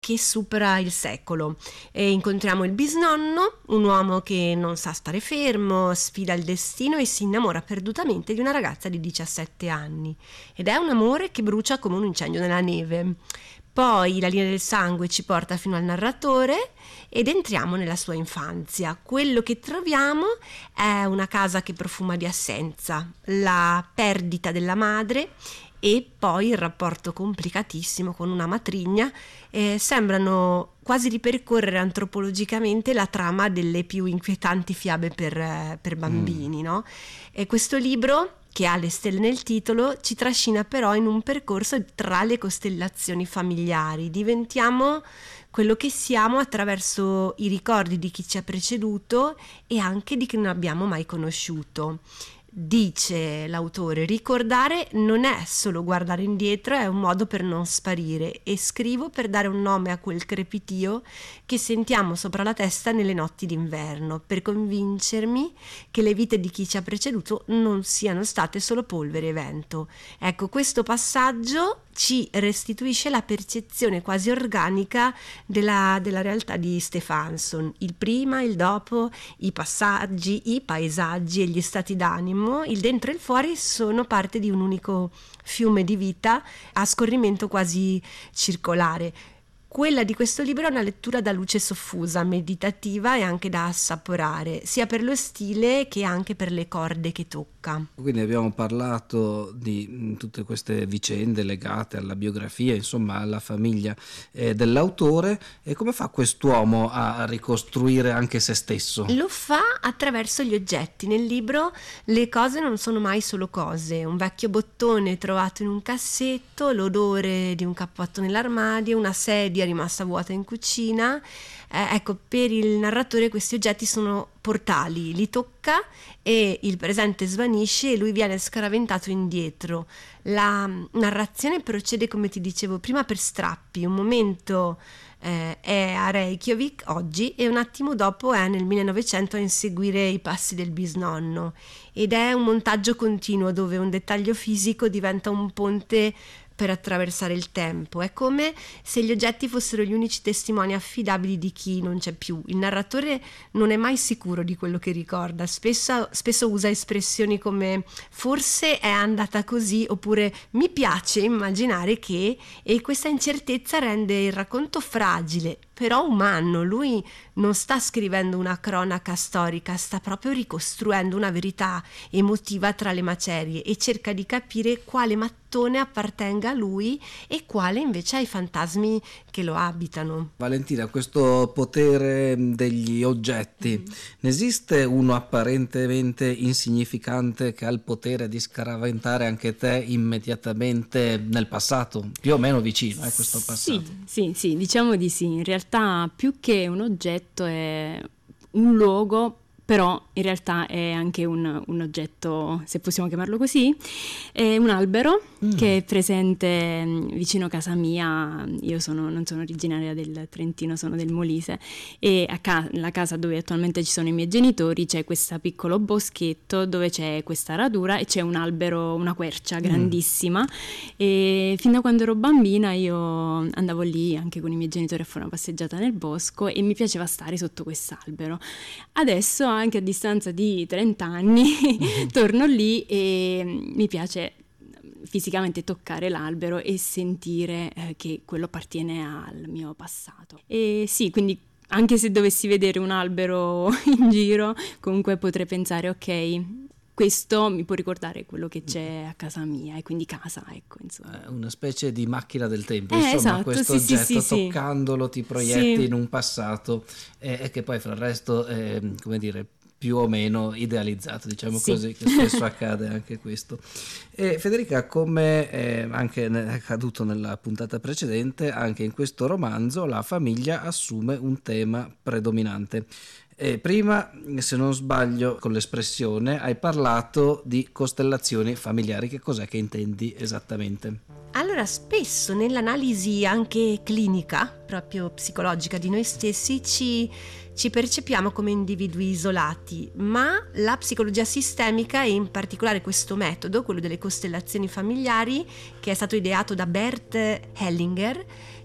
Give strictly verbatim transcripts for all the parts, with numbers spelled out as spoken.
che supera il secolo e incontriamo il bisnonno, un uomo che non sa stare fermo, sfida il destino e si innamora perdutamente di una ragazza di diciassette anni, ed è un amore che brucia come un incendio nella neve. Poi la linea del sangue ci porta fino al narratore ed entriamo nella sua infanzia. Quello che troviamo è una casa che profuma di assenza, la perdita della madre e poi il rapporto complicatissimo con una matrigna. Eh, sembrano quasi ripercorrere antropologicamente la trama delle più inquietanti fiabe per, eh, per bambini, mm. no? E questo libro, che ha le stelle nel titolo, ci trascina però in un percorso tra le costellazioni familiari. Diventiamo quello che siamo attraverso i ricordi di chi ci ha preceduto e anche di chi non abbiamo mai conosciuto. Dice l'autore: ricordare non è solo guardare indietro, è un modo per non sparire, e scrivo per dare un nome a quel crepitio che sentiamo sopra la testa nelle notti d'inverno, per convincermi che le vite di chi ci ha preceduto non siano state solo polvere e vento. Ecco, questo passaggio ci restituisce la percezione quasi organica della, della realtà di Stefansson, il prima, il dopo, i passaggi, i paesaggi e gli stati d'animo, il dentro e il fuori sono parte di un unico fiume di vita a scorrimento quasi circolare. Quella di questo libro è una lettura da luce soffusa, meditativa e anche da assaporare, sia per lo stile che anche per le corde che tocca. Quindi abbiamo parlato di tutte queste vicende legate alla biografia, insomma alla famiglia eh, dell'autore. E come fa quest'uomo a ricostruire anche se stesso? Lo fa attraverso gli oggetti. Nel libro le cose non sono mai solo cose: un vecchio bottone trovato in un cassetto, l'odore di un cappotto nell'armadio, una sedia rimasta vuota in cucina. Eh, ecco, per il narratore questi oggetti sono portali, li tocca e il presente svanisce e lui viene scaraventato indietro. La narrazione procede, come ti dicevo prima, per strappi. Un momento eh, è a Reykjavik oggi e un attimo dopo è nel millenovecento a inseguire i passi del bisnonno, ed è un montaggio continuo dove un dettaglio fisico diventa un ponte per attraversare il tempo. È come se gli oggetti fossero gli unici testimoni affidabili di chi non c'è più. Il narratore non è mai sicuro di quello che ricorda, spesso, spesso usa espressioni come forse è andata così oppure mi piace immaginare che, e questa incertezza rende il racconto fragile però umano. Lui non sta scrivendo una cronaca storica, sta proprio ricostruendo una verità emotiva tra le macerie e cerca di capire quale mattone appartenga a lui e quale invece ai fantasmi che lo abitano. Valentina, questo potere degli oggetti, mm. ne esiste uno apparentemente insignificante che ha il potere di scaraventare anche te immediatamente nel passato, più o meno vicino a eh, questo passato? Sì, sì, sì, diciamo di sì. In realtà più che un oggetto è un luogo, però in realtà è anche un, un oggetto, se possiamo chiamarlo così, è un albero mm. che è presente vicino a casa mia. Io sono, non sono originaria del Trentino, sono del Molise, e a ca- la casa dove attualmente ci sono i miei genitori c'è questo piccolo boschetto dove c'è questa radura e c'è un albero, una quercia grandissima, mm. e fin da quando ero bambina io andavo lì anche con i miei genitori a fare una passeggiata nel bosco e mi piaceva stare sotto quest'albero. Adesso, anche a distanza di trenta anni, mm-hmm. torno lì e mi piace fisicamente toccare l'albero e sentire eh, che quello appartiene al mio passato. E sì, quindi anche se dovessi vedere un albero in giro, comunque potrei pensare, ok, questo mi può ricordare quello che c'è a casa mia, e quindi casa, ecco, insomma. Una specie di macchina del tempo, eh, insomma, esatto, questo sì, oggetto, sì, sì, toccandolo ti proietti sì. in un passato e eh, che poi fra il resto, eh, come dire, più o meno idealizzato, diciamo sì. così, che spesso accade anche questo. E Federica, come eh, anche è accaduto nella puntata precedente, anche in questo romanzo la famiglia assume un tema predominante. E prima, se non sbaglio con l'espressione, hai parlato di costellazioni familiari. Che cos'è che intendi esattamente? Allora, spesso nell'analisi anche clinica, proprio psicologica di noi stessi, ci, ci percepiamo come individui isolati, ma la psicologia sistemica, e in particolare questo metodo, quello delle costellazioni familiari, che è stato ideato da Bert Hellinger,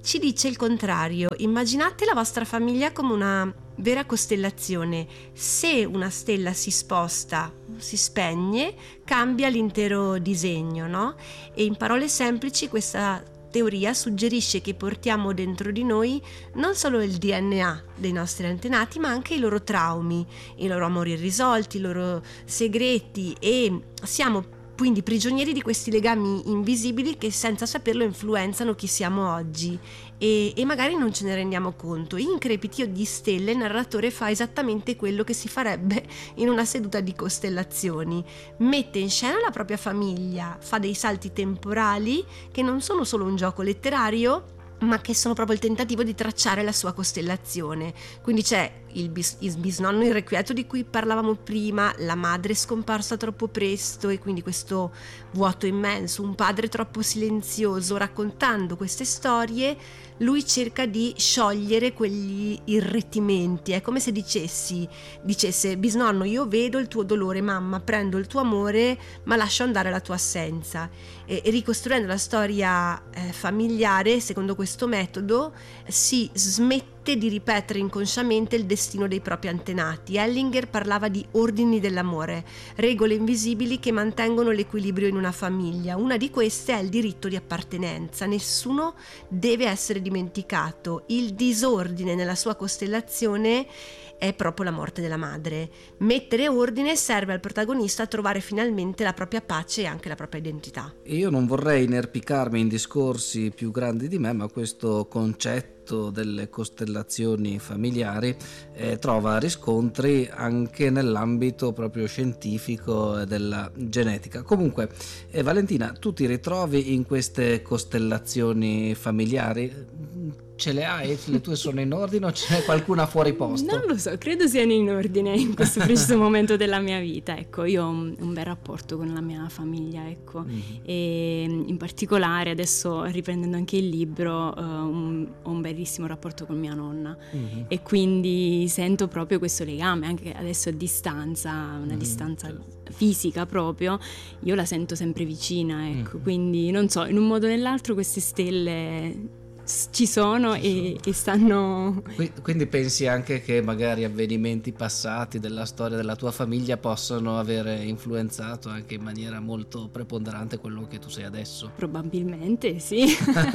ci dice il contrario: immaginate la vostra famiglia come una vera costellazione. Se una stella si sposta, si spegne, cambia l'intero disegno, no? E in parole semplici questa teoria suggerisce che portiamo dentro di noi non solo il D N A dei nostri antenati, ma anche i loro traumi, i loro amori irrisolti, i loro segreti, e siamo quindi prigionieri di questi legami invisibili che senza saperlo influenzano chi siamo oggi e, e magari non ce ne rendiamo conto. In Crepitio di Stelle il narratore fa esattamente quello che si farebbe in una seduta di costellazioni: mette in scena la propria famiglia, fa dei salti temporali che non sono solo un gioco letterario, ma che sono proprio il tentativo di tracciare la sua costellazione. Quindi c'è il, bis, il bisnonno irrequieto di cui parlavamo prima, la madre scomparsa troppo presto e quindi questo vuoto immenso, un padre troppo silenzioso. Raccontando queste storie lui cerca di sciogliere quegli irretimenti. È come se dicessi, dicesse: bisnonno, io vedo il tuo dolore, mamma, prendo il tuo amore, ma lascio andare la tua assenza. E, e ricostruendo la storia eh, familiare secondo questo metodo si smette di ripetere inconsciamente il destino dei propri antenati. Hellinger parlava di ordini dell'amore, regole invisibili che mantengono l'equilibrio in una famiglia. Una di queste è il diritto di appartenenza. Nessuno deve essere dimenticato. Il disordine nella sua costellazione è proprio la morte della madre. Mettere ordine serve al protagonista a trovare finalmente la propria pace e anche la propria identità. Io non vorrei inerpicarmi in discorsi più grandi di me, ma questo concetto delle costellazioni familiari eh, trova riscontri anche nell'ambito proprio scientifico e della genetica. Comunque, eh, Valentina, tu ti ritrovi in queste costellazioni familiari? Ce le hai? Le tue sono in ordine o c'è qualcuna fuori posto? Non lo so, credo siano in ordine in questo preciso momento della mia vita. Ecco, io ho un, un bel rapporto con la mia famiglia, ecco. Mm-hmm. E in particolare adesso, riprendendo anche il libro, uh, un, ho un bellissimo rapporto con mia nonna. Mm-hmm. E quindi sento proprio questo legame, anche adesso a distanza, una mm-hmm. distanza fisica proprio, io la sento sempre vicina, ecco. Mm-hmm. Quindi non so, in un modo o nell'altro queste stelle ci sono e, e stanno. Quindi pensi anche che magari avvenimenti passati della storia della tua famiglia possano avere influenzato anche in maniera molto preponderante quello che tu sei adesso? Probabilmente sì.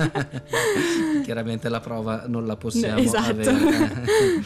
Chiaramente la prova non la possiamo esatto. avere.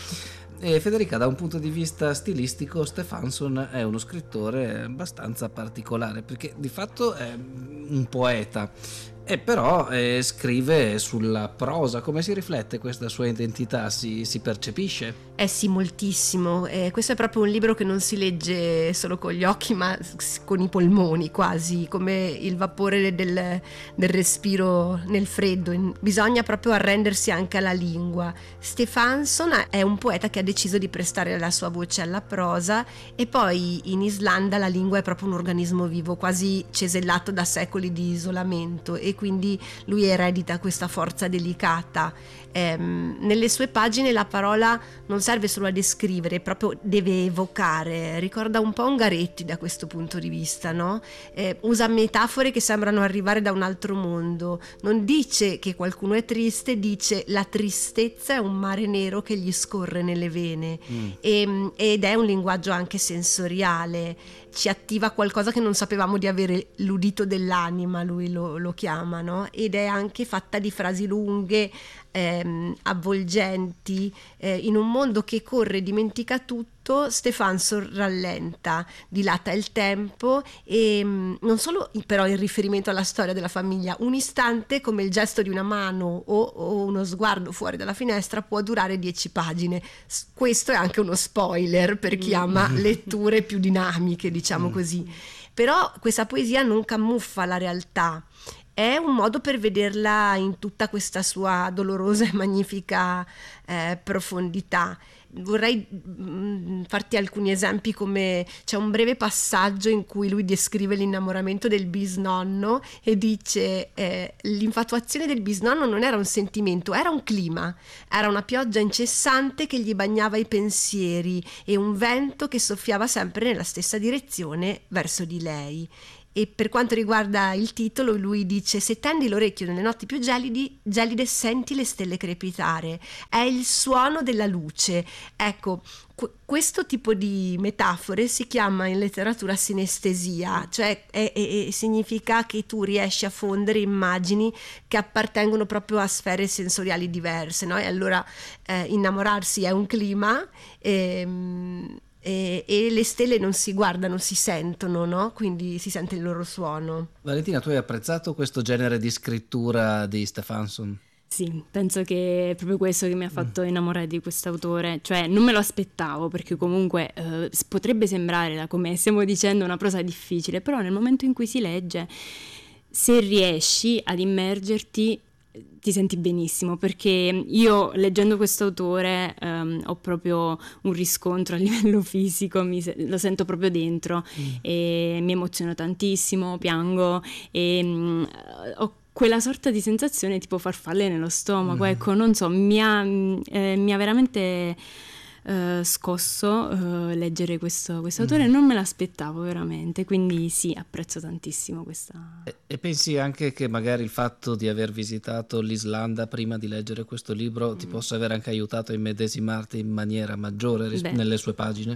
E Federica, da un punto di vista stilistico, Stefansson è uno scrittore abbastanza particolare, perché di fatto è un poeta e però eh, scrive sulla prosa. Come si riflette questa sua identità? Si, si percepisce? Eh sì, moltissimo. Eh, questo è proprio un libro che non si legge solo con gli occhi, ma con i polmoni, quasi come il vapore del, del respiro nel freddo. Bisogna proprio arrendersi anche alla lingua. Stefansson è un poeta che ha deciso di prestare la sua voce alla prosa, e poi in Islanda la lingua è proprio un organismo vivo, quasi cesellato da secoli di isolamento, e quindi lui eredita questa forza delicata. Ehm, nelle sue pagine la parola non serve solo a descrivere, proprio deve evocare. Ricorda un po' Ungaretti da questo punto di vista, no? Eh, usa metafore che sembrano arrivare da un altro mondo. Non dice che qualcuno è triste, dice la tristezza è un mare nero che gli scorre nelle vene. Mm. e, ed è un linguaggio anche sensoriale, ci attiva qualcosa che non sapevamo di avere, l'udito dell'anima lui lo, lo chiama, no? Ed è anche fatta di frasi lunghe, ehm, avvolgenti, eh, in un mondo che corre e dimentica tutto. Stefansson rallenta, dilata il tempo e mh, non solo però in riferimento alla storia della famiglia. Un istante, come il gesto di una mano o, o uno sguardo fuori dalla finestra, può durare dieci pagine. S- questo è anche uno spoiler per chi ama letture più dinamiche, diciamo così. Però questa poesia non camuffa la realtà, è un modo per vederla in tutta questa sua dolorosa e magnifica eh, profondità. Vorrei mh, farti alcuni esempi, come c'è un breve passaggio in cui lui descrive l'innamoramento del bisnonno e dice eh, l'infatuazione del bisnonno non era un sentimento, era un clima, era una pioggia incessante che gli bagnava i pensieri e un vento che soffiava sempre nella stessa direzione verso di lei. E per quanto riguarda il titolo, lui dice: se tendi l'orecchio nelle notti più gelidi, gelide senti le stelle crepitare, è il suono della luce. Ecco, qu- questo tipo di metafore si chiama in letteratura sinestesia, cioè è, è, è, significa che tu riesci a fondere immagini che appartengono proprio a sfere sensoriali diverse, no? E allora eh, innamorarsi è un clima, ehm, E, e le stelle non si guardano, si sentono, no? Quindi si sente il loro suono. Valentina, tu hai apprezzato questo genere di scrittura di Stefansson? Sì, penso che è proprio questo che mi ha fatto innamorare di quest'autore, cioè non me lo aspettavo, perché comunque eh, potrebbe sembrare, da come stiamo dicendo, una prosa difficile, però nel momento in cui si legge, se riesci ad immergerti, ti senti benissimo, perché io leggendo questo autore um, ho proprio un riscontro a livello fisico, mi se- lo sento proprio dentro mm. e mi emoziono tantissimo, piango e um, ho quella sorta di sensazione tipo farfalle nello stomaco, mm. ecco, non so, mi ha, eh, mi ha veramente Uh, scosso uh, leggere questo autore, mm. non me l'aspettavo veramente, quindi sì, apprezzo tantissimo questa. E, e pensi anche che magari il fatto di aver visitato l'Islanda prima di leggere questo libro mm. ti possa aver anche aiutato a immedesimarti in maniera maggiore ris- nelle sue pagine?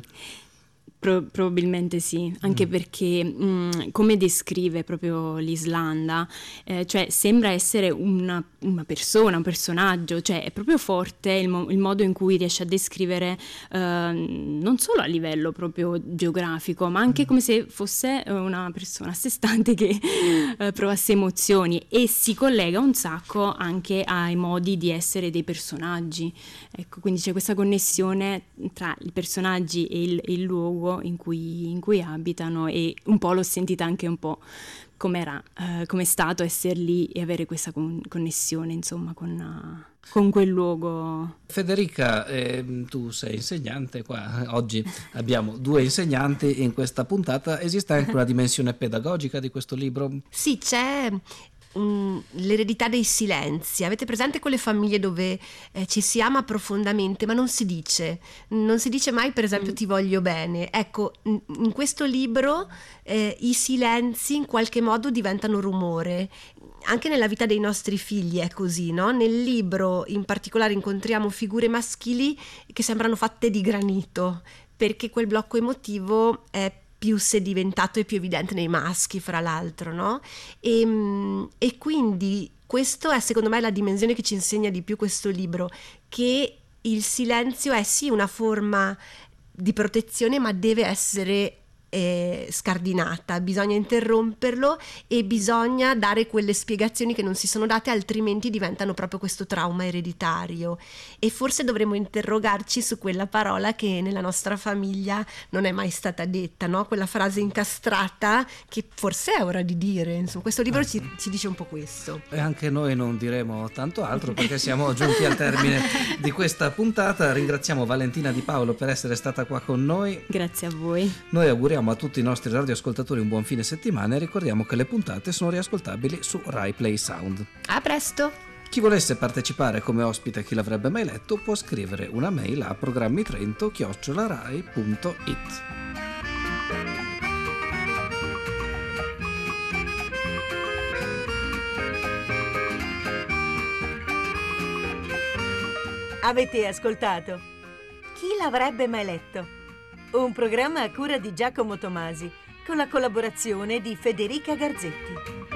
Pro- probabilmente sì, anche mm. perché mh, come descrive proprio l'Islanda, eh, cioè sembra essere una, una persona, un personaggio, cioè è proprio forte il, mo- il modo in cui riesce a descrivere eh, non solo a livello proprio geografico, ma anche mm. come se fosse una persona a sé stante che eh, provasse emozioni, e si collega un sacco anche ai modi di essere dei personaggi, ecco, quindi c'è questa connessione tra i personaggi e il, e il luogo in cui, in cui abitano, e un po' l'ho sentita anche un po' com'era, eh, com'è stato essere lì e avere questa con- connessione insomma con, uh, con quel luogo. Federica, eh, tu sei insegnante, qua oggi abbiamo due insegnanti in questa puntata, esiste anche una dimensione pedagogica di questo libro? Sì, c'è um, l'eredità dei silenzi. Avete presente quelle famiglie dove eh, ci si ama profondamente ma non si dice, non si dice mai per esempio mm. ti voglio bene? Ecco, in, in questo libro eh, i silenzi in qualche modo diventano rumore. Anche nella vita dei nostri figli è così, no? Nel libro in particolare incontriamo figure maschili che sembrano fatte di granito, perché quel blocco emotivo è più sedimentato e più evidente nei maschi, fra l'altro, no? E, e quindi questo è secondo me la dimensione che ci insegna di più questo libro, che il silenzio è sì una forma di protezione, ma deve essere eh, scardinata, bisogna interromperlo e bisogna dare quelle spiegazioni che non si sono date, altrimenti diventano proprio questo trauma ereditario. E forse dovremmo interrogarci su quella parola che nella nostra famiglia non è mai stata detta, no? Quella frase incastrata che forse è ora di dire. Insomma, questo libro ci, ci dice un po' questo. E anche noi non diremo tanto altro, perché siamo giunti al termine di questa puntata. Ringraziamo Valentina Di Paolo per essere stata qua con noi. Grazie a voi. Noi auguriamo a tutti i nostri radioascoltatori un buon fine settimana e ricordiamo che le puntate sono riascoltabili su Rai Play Sound. A presto! Chi volesse partecipare come ospite a Chi l'avrebbe mai letto può scrivere una mail a programmitrento chiocciola rai punto it. Avete ascoltato Chi l'avrebbe mai letto? Un programma a cura di Giacomo Tomasi con la collaborazione di Federica Garzetti.